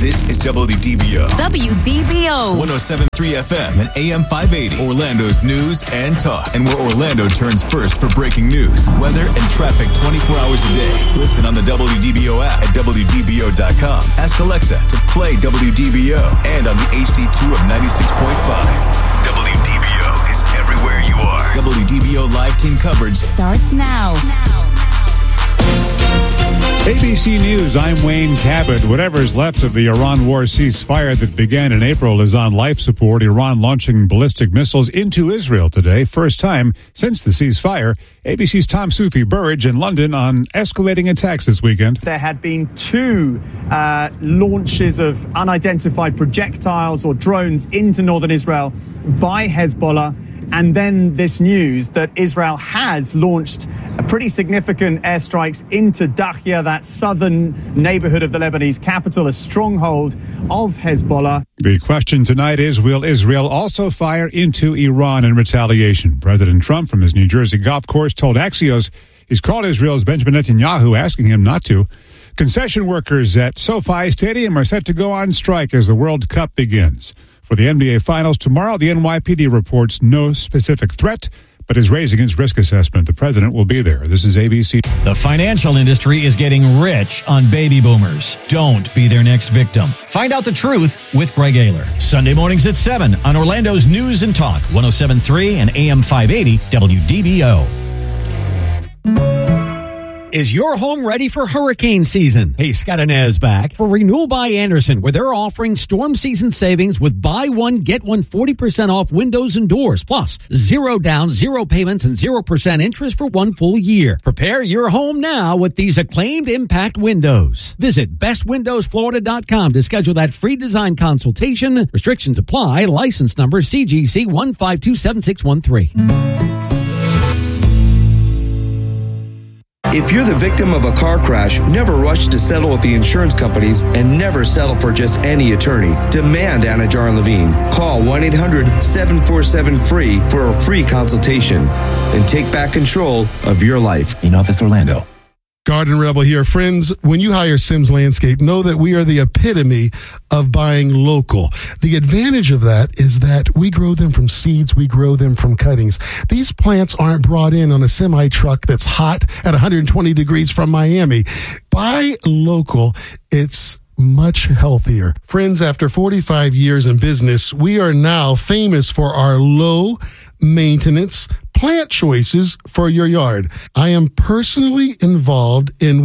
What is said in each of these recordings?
This is WDBO. WDBO. 107.3 FM and AM 580. Orlando's news and talk. And where Orlando turns first for breaking news, weather, and traffic 24 hours a day. Listen on the WDBO app at WDBO.com. Ask Alexa to play WDBO and on the HD2 of 96.5. WDBO is everywhere you are. WDBO live team coverage starts now. ABC News, I'm Wayne Cabot. Whatever's left of the Iran war ceasefire that began in April is on life support. Iran launching ballistic missiles into Israel today. First time since the ceasefire. ABC's Tom Soufi-Burridge in London on escalating attacks this weekend. There had been two launches of unidentified projectiles or drones into northern Israel by Hezbollah. And then this news that Israel has launched pretty significant airstrikes into Dahya, that southern neighborhood of the Lebanese capital, a stronghold of Hezbollah. The question tonight is, will Israel also fire into Iran in retaliation? President Trump from his New Jersey golf course told Axios he's called Israel's Benjamin Netanyahu, asking him not to. Concession workers at SoFi Stadium are set to go on strike as the World Cup begins. For the NBA Finals tomorrow, the NYPD reports no specific threat, but is raising its risk assessment. The president will be there. This is ABC. The financial industry is getting rich on baby boomers. Don't be their next victim. Find out the truth with Greg Ayler. Sunday mornings at 7 on Orlando's News and Talk, 107.3 and AM 580 WDBO. Is your home ready for hurricane season? Hey, Scott Inez back for Renewal by Andersen, where they're offering storm season savings with buy one, get one 40% off windows and doors, plus 0 down, 0 payments, and 0% interest for 1 full year. Prepare your home now with these acclaimed impact windows. Visit bestwindowsflorida.com to schedule that free design consultation. Restrictions apply. License number CGC 1527613. If you're the victim of a car crash, never rush to settle with the insurance companies and never settle for just any attorney. Demand Anna Jar Levine. Call 1-800-747-FREE for a free consultation and take back control of your life. In Office Orlando. Garden Rebel here. Friends, when you hire Sims Landscape, know that we are the epitome of buying local. The advantage of that is that we grow them from seeds, we grow them from cuttings. These plants aren't brought in on a semi-truck that's hot at 120 degrees from Miami. Buy local. It's much healthier. Friends, after 45 years in business, we are now famous for our low maintenance plant choices for your yard. I am personally involved in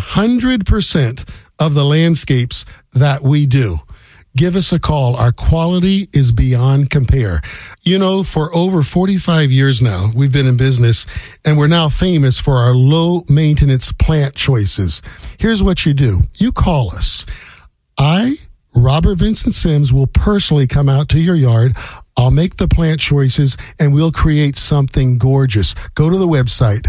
100% of the landscapes that we do. Give us a call. Our quality is beyond compare. You know, for over 45 years now, we've been in business, and we're now famous for our low maintenance plant choices. Here's what you do. You call us. Robert Vincent Sims, will personally come out to your yard. I'll make the plant choices, and we'll create something gorgeous. Go to the website,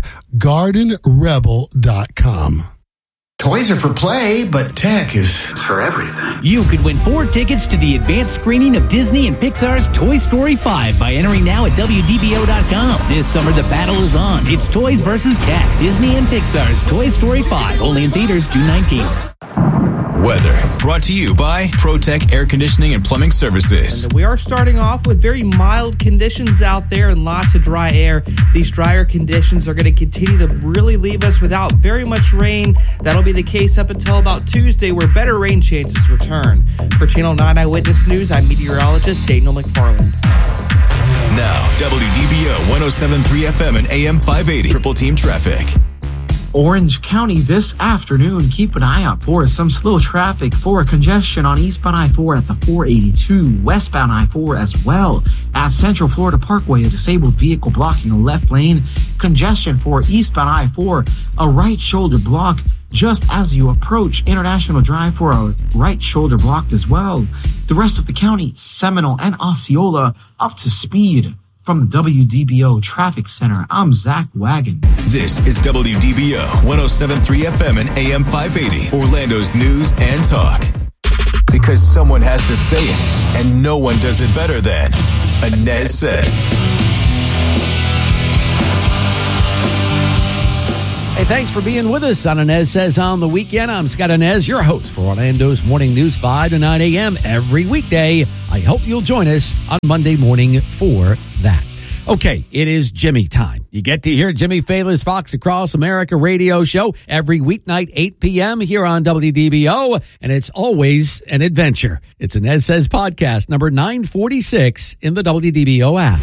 gardenrebel.com. Toys are for play, but tech is for everything. You could win 4 tickets to the advanced screening of Disney and Pixar's Toy Story 5 by entering now at WDBO.com. This summer, the battle is on. It's toys versus tech. Disney and Pixar's Toy Story 5, only in theaters June 19th. Weather brought to you by ProTech Air Conditioning and Plumbing Services. And we are starting off with very mild conditions out there and lots of dry air. These drier conditions are going to continue to really leave us without very much rain. That'll be the case up until about Tuesday, where better rain chances return. For Channel 9 Eyewitness News, I'm meteorologist Daniel McFarland. Now, WDBO 107.3 FM and AM 580. Triple Team Traffic. Orange County this afternoon. Keep an eye out for some slow traffic for congestion on eastbound I-4 at the 482, westbound I-4 as well. At Central Florida Parkway, a disabled vehicle blocking a left lane. Congestion for eastbound I-4, a right shoulder block just as you approach International Drive for a right shoulder blocked as well. The rest of the county, Seminole and Osceola, up to speed. From the WDBO Traffic Center, I'm Zach Wagon. This is WDBO 107.3 FM and AM 580, Orlando's news and talk. Because someone has to say it, and no one does it better than Inez Says. Hey, thanks for being with us on Inez Says on the Weekend. I'm Scott Inez, your host for Orlando's Morning News 5 to 9 a.m. every weekday. I hope you'll join us on Monday morning for that. Okay, it is Jimmy time. You get to hear Jimmy Fallah's Fox Across America radio show every weeknight, 8 p.m. here on WDBO, and it's always an adventure. It's Inez Says podcast number 946 in the WDBO app.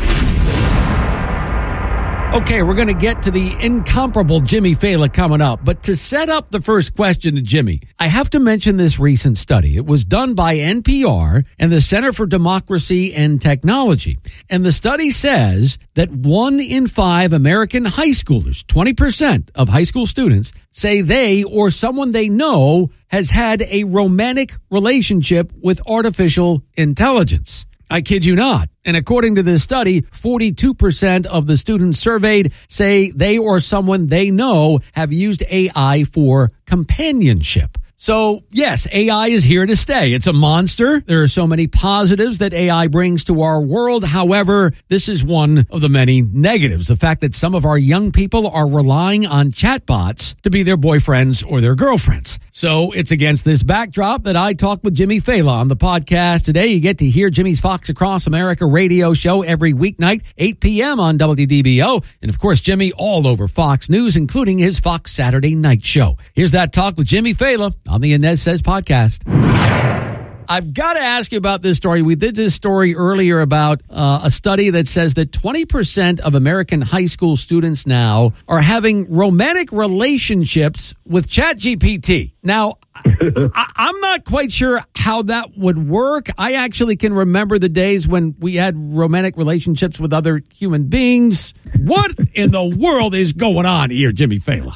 Okay, we're going to get to the incomparable Jimmy Fallah coming up. But to set up the first question to Jimmy, I have to mention this recent study. It was done by NPR and the Center for Democracy and Technology. And the study says that 1 in 5 American high schoolers, 20% of high school students, say they or someone they know has had a romantic relationship with artificial intelligence. I kid you not. And according to this study, 42% of the students surveyed say they or someone they know have used AI for companionship. So, yes, AI is here to stay. It's a monster. There are so many positives that AI brings to our world. However, this is one of the many negatives. The fact that some of our young people are relying on chatbots to be their boyfriends or their girlfriends. So it's against this backdrop that I talk with Jimmy Fallah on the podcast today. You get to hear Jimmy's Fox Across America radio show every weeknight, 8 p.m. on WDBO. And, of course, Jimmy all over Fox News, including his Fox Saturday Night Show. Here's that talk with Jimmy Fallah on the Inez Says podcast. I've got to ask you about this story. We did this story earlier about a study that says that 20% of American high school students now are having romantic relationships with ChatGPT. Now, I'm not quite sure how that would work. I actually can remember the days when we had romantic relationships with other human beings. What in the world is going on here, Jimmy Fallah?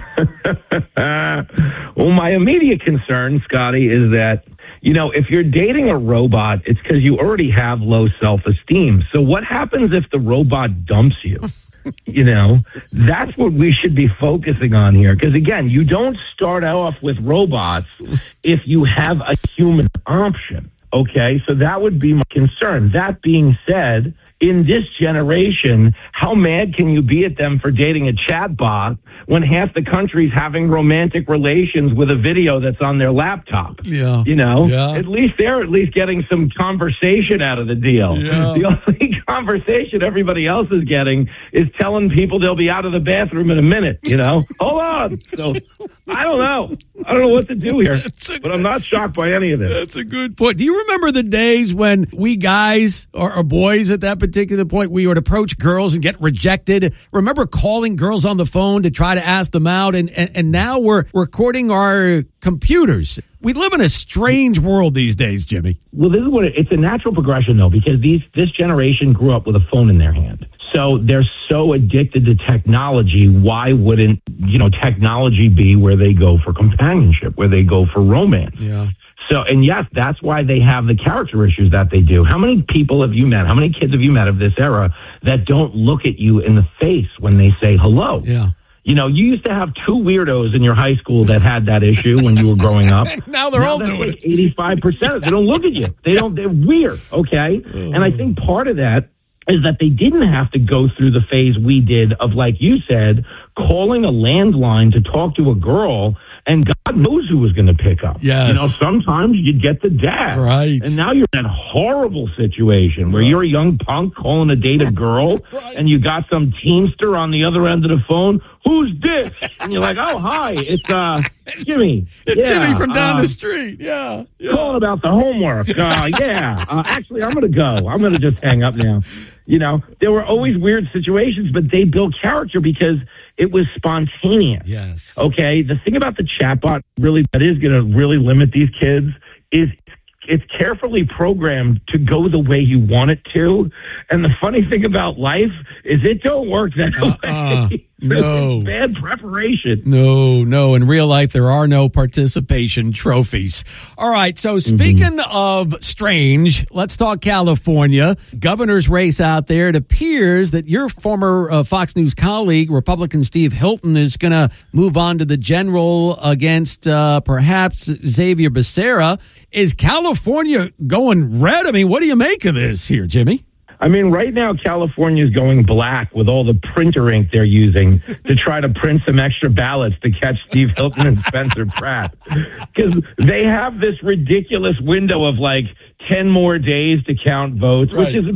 Well, my immediate concern, Scotty, is that, you know, if you're dating a robot, it's because you already have low self-esteem. So what happens if the robot dumps you? You know, that's what we should be focusing on here. Because, again, you don't start off with robots if you have a human option. Okay, so that would be my concern. That being said, in this generation, how mad can you be at them for dating a chatbot when half the country's having romantic relations with a video that's on their laptop? Yeah. You know, yeah. At least they're getting some conversation out of the deal. Yeah. The only conversation everybody else is getting is telling people they'll be out of the bathroom in a minute, you know? Hold on. So I don't know. I don't know what to do here, but I'm not shocked by any of this. That's a good point. Do you remember the days when we guys or boys at that particular point, we would approach girls and get rejected? Remember calling girls on the phone to try to ask them out? And now we're recording our computers. We live in a strange world these days, Jimmy. Well, this is what it's a natural progression, though, because this generation grew up with a phone in their hand. So they're so addicted to technology. Why wouldn't, technology be where they go for companionship, where they go for romance? Yeah. So, and yes, that's why they have the character issues that they do. How many people have you met? How many kids have you met of this era that don't look at you in the face when they say hello? Yeah. You know, you used to have 2 weirdos in your high school that had that issue when you were growing up. Now they're all doing like 85%. They don't look at you. They're weird, okay? And I think part of that is that they didn't have to go through the phase we did of, like you said, calling a landline to talk to a girl, and God knows who was going to pick up. Yes. You know, sometimes you'd get the dad. Right. And now you're in a horrible situation where you're a young punk calling to date a girl, and you got some teenster on the other end of the phone. Who's this? And you're like, oh, hi, it's Jimmy. It's Jimmy from down the street. Yeah. Calling about the homework. Actually, I'm going to go. I'm going to just hang up now. You know, there were always weird situations, but they built character because it was spontaneous. Yes. Okay. The thing about the chatbot really that is going to really limit these kids is it's carefully programmed to go the way you want it to. And the funny thing about life is it don't work that way. No. It's bad preparation. No. In real life, there are no participation trophies. All right. So speaking of strange, let's talk California. Governor's race out there. It appears that your former Fox News colleague, Republican Steve Hilton, is going to move on to the general against perhaps Xavier Becerra. Is California going red? I mean, what do you make of this here, Jimmy? I mean, right now, California is going black with all the printer ink they're using to try to print some extra ballots to catch Steve Hilton and Spencer Pratt. Because they have this ridiculous window of like 10 more days to count votes, which is